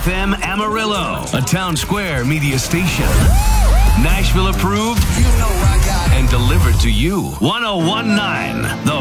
FM Amarillo, a Town Square media station. Nashville approved and delivered to you. 1019, The